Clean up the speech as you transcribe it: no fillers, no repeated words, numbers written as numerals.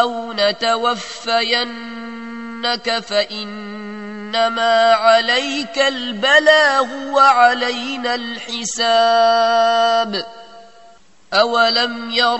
أو نتوفينك فإنما عليك البلاغ وعلينا الحساب. أولم يروا